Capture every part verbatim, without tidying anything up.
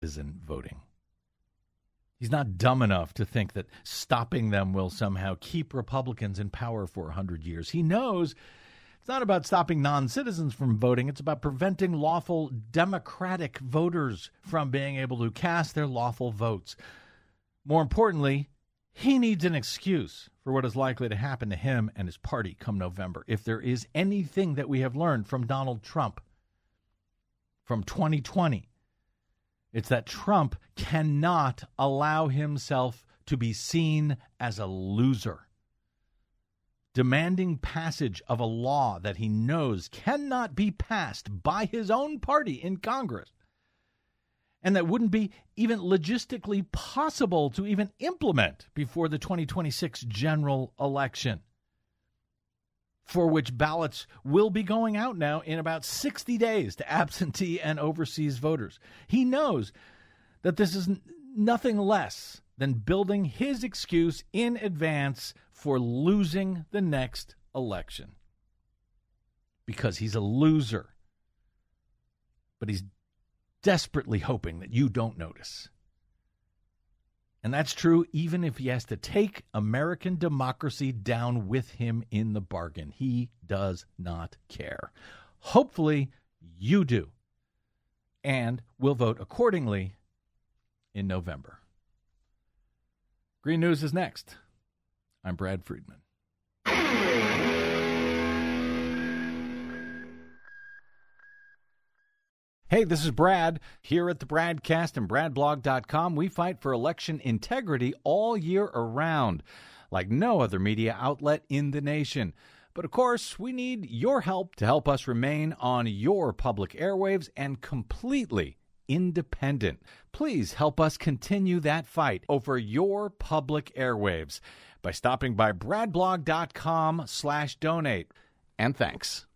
isn't voting. He's not dumb enough to think that stopping them will somehow keep Republicans in power for one hundred years. He knows it's not about stopping non-citizens from voting. It's about preventing lawful Democratic voters from being able to cast their lawful votes. More importantly, he needs an excuse for what is likely to happen to him and his party come November. If there is anything that we have learned from Donald Trump from twenty twenty, it's that Trump cannot allow himself to be seen as a loser. Demanding passage of a law that he knows cannot be passed by his own party in Congress, and that wouldn't be even logistically possible to even implement before the twenty twenty-six general election, for which ballots will be going out now in about sixty days to absentee and overseas voters. He knows that this is n- nothing less than building his excuse in advance for losing the next election. Because he's a loser. But he's desperately hoping that you don't notice. And that's true even if he has to take American democracy down with him in the bargain. He does not care. Hopefully you do. And will vote accordingly in November. Green News is next. I'm Brad Friedman. Hey, this is Brad. Here at the Bradcast and brad blog dot com, we fight for election integrity all year around, like no other media outlet in the nation. But of course, we need your help to help us remain on your public airwaves and completely independent. Please help us continue that fight over your public airwaves by stopping by brad blog dot com slash donate. And thanks.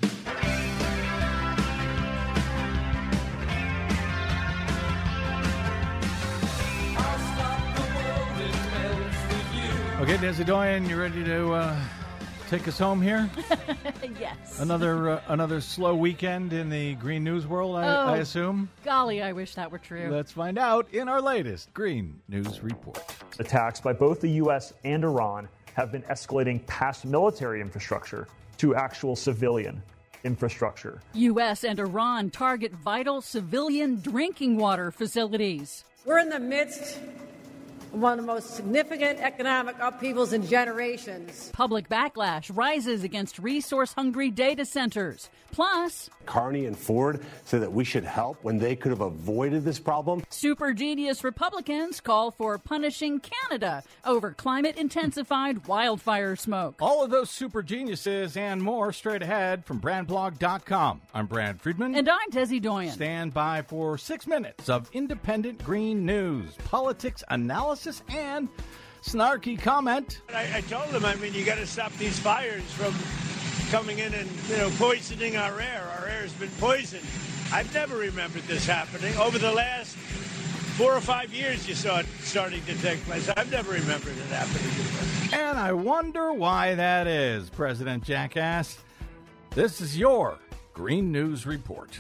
Okay, Desi Doyen, you ready to uh, take us home here? Yes. Another uh, another slow weekend in the green news world, I, oh, I assume? Golly, I wish that were true. Let's find out in our latest Green News Report. Attacks by both the U S and Iran have been escalating past military infrastructure to actual civilian infrastructure. U S and Iran target vital civilian drinking water facilities. We're in the midst of one of the most significant economic upheavals in generations. Public backlash rises against resource-hungry data centers. Plus, Carney and Ford say that we should help when they could have avoided this problem. Super genius Republicans call for punishing Canada over climate-intensified wildfire smoke. All of those super geniuses and more straight ahead from brad blog dot com. I'm Brad Friedman. And I'm Desi Doyen. Stand by for six minutes of independent green news, politics analysis, and snarky comment. I, I told them, I mean, you got to stop these fires from coming in and, you know, poisoning our air. Our air has been poisoned. I've never remembered this happening. Over the last four or five years, you saw it starting to take place. I've never remembered it happening before. And I wonder why that is, President Jackass. This is your Green News Report.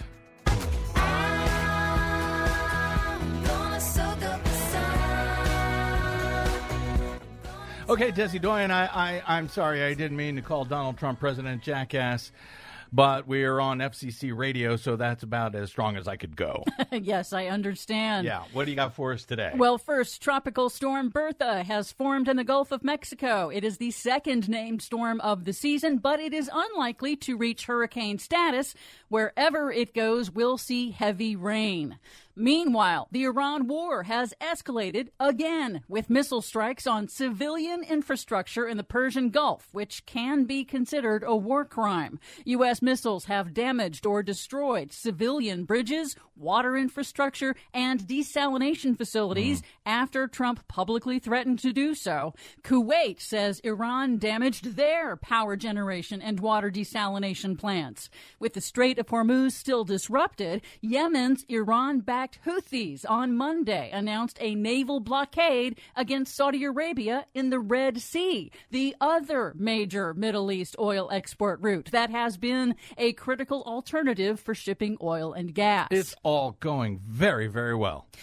Okay, Desi Doyen, I, I, I'm sorry, I didn't mean to call Donald Trump President Jackass, but we are on F C C radio, so that's about as strong as I could go. Yes, I understand. Yeah, what do you got for us today? Well, first, Tropical Storm Bertha has formed in the Gulf of Mexico. It is the second named storm of the season, but it is unlikely to reach hurricane status. Wherever it goes, we'll see heavy rain. Meanwhile, the Iran war has escalated again with missile strikes on civilian infrastructure in the Persian Gulf, which can be considered a war crime. U S missiles have damaged or destroyed civilian bridges, water infrastructure, and desalination facilities mm. after Trump publicly threatened to do so. Kuwait says Iran damaged their power generation and water desalination plants. With the Strait of Hormuz still disrupted, Yemen's Iran-backed Houthis on Monday announced a naval blockade against Saudi Arabia in the Red Sea, the other major Middle East oil export route that has been a critical alternative for shipping oil and gas. It's all going very, very well.